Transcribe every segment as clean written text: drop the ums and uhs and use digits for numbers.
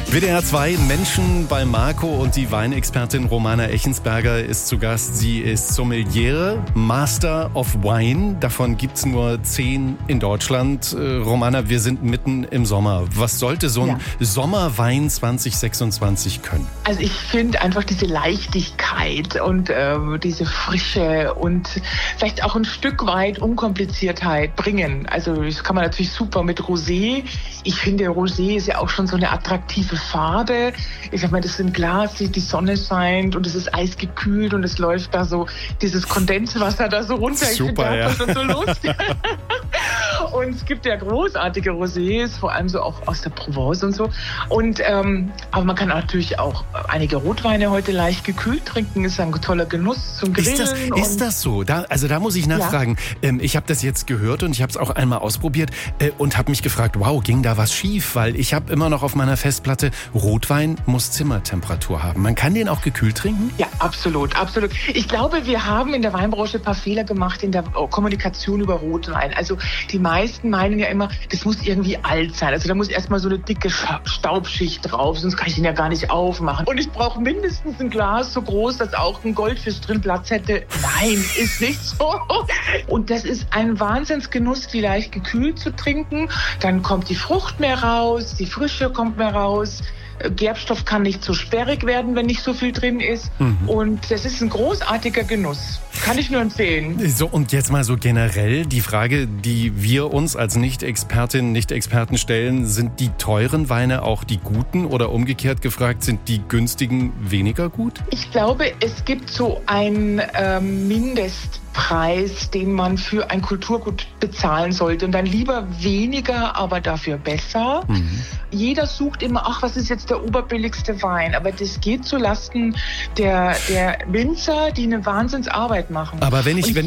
WDR 2 Menschen bei Marco und die Weinexpertin Romana Echensberger ist zu Gast. Sie ist Sommeliere, Master of Wine. Davon gibt's nur 10 in Deutschland. Romana, wir sind mitten im Sommer. Was sollte so ein Sommerwein 2026 können? Also ich finde einfach diese Leichtigkeit und diese Frische und vielleicht auch ein Stück weit Unkompliziertheit bringen. Also das kann man natürlich super mit Rosé. Ich finde, Rosé ist ja auch schon so eine attraktive Farbe. Ich sag mal, das ist im Glas, die Sonne scheint und es ist eisgekühlt und es läuft da so dieses Kondenswasser da so runter. Super, ich finde das so lustig. Und es gibt ja großartige Rosés, vor allem so auch aus der Provence und so. Und aber man kann natürlich auch einige Rotweine heute leicht gekühlt trinken. Ist ein toller Genuss zum Grillen. Ist das so? Da muss ich nachfragen. Ja. Ich habe das jetzt gehört und ich habe es auch einmal ausprobiert und habe mich gefragt, wow, ging da was schief? Weil ich habe immer noch auf meiner Festplatte, Rotwein muss Zimmertemperatur haben. Man kann den auch gekühlt trinken? Ja, absolut, absolut. Ich glaube, wir haben in der Weinbranche ein paar Fehler gemacht in der Kommunikation über Rotwein. Also die meisten meinen ja immer, das muss irgendwie alt sein. Also da muss erstmal so eine dicke Staubschicht drauf, sonst kann ich den ja gar nicht aufmachen. Und ich brauche mindestens ein Glas so groß, dass auch ein Goldfisch drin Platz hätte. Nein, ist nicht so. Und das ist ein Wahnsinnsgenuss, die leicht gekühlt zu trinken. Dann kommt die Frucht mehr raus, die Frische kommt mehr raus. Gerbstoff kann nicht so sperrig werden, wenn nicht so viel drin ist. Und das ist ein großartiger Genuss. Kann ich nur empfehlen. So, und jetzt mal so generell die Frage, die wir uns als Nicht-Expertinnen, Nicht-Experten stellen, sind die teuren Weine auch die guten oder umgekehrt gefragt, sind die günstigen weniger gut? Ich glaube, es gibt so einen Mindestpreis, den man für ein Kulturgut bezahlen sollte. Und dann lieber weniger, aber dafür besser. Jeder sucht immer, ach, was ist jetzt der oberbilligste Wein? Aber das geht zu Lasten der Winzer, die eine Wahnsinnsarbeit machen. Aber wenn ich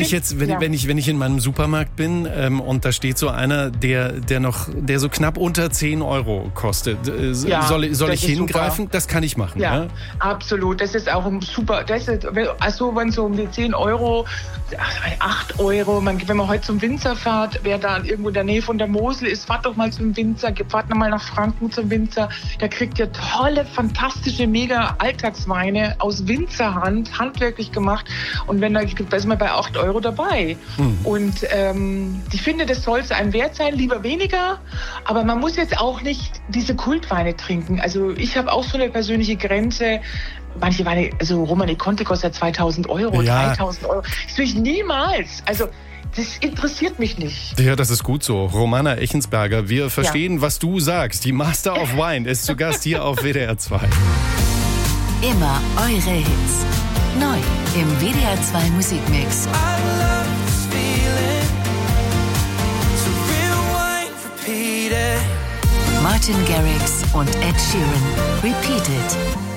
in meinem Supermarkt bin und da steht so einer, der so knapp unter 10 Euro kostet, soll ich hingreifen? Super. Das kann ich machen. Ja, absolut. Das ist auch super. Also wenn so um die 10 Euro, 8 Euro, wenn man heute zum Winzer fährt, wer da irgendwo in der Nähe von der Mosel ist, fahrt doch mal zum Winzer, fahrt noch mal nach Franken zum Winzer. Da kriegt ihr tolle, fantastische, mega Alltagsweine aus Winzerhand, handwerklich gemacht. Und da ist man bei 8 Euro dabei. Und ich finde, das soll es einem wert sein, lieber weniger. Aber man muss jetzt auch nicht diese Kultweine trinken. Also ich habe auch so eine persönliche Grenze. Manche Weine, also Romanée Conti kostet 2.000 Euro, 3.000 Euro. Das will ich niemals. Also das interessiert mich nicht. Ja, das ist gut so. Romana Echensberger, wir verstehen, was du sagst. Die Master of Wine ist zu Gast hier auf WDR 2. Immer eure Hits. Neu im WDR 2 Musikmix. Martin Garrix und Ed Sheeran. Repeated.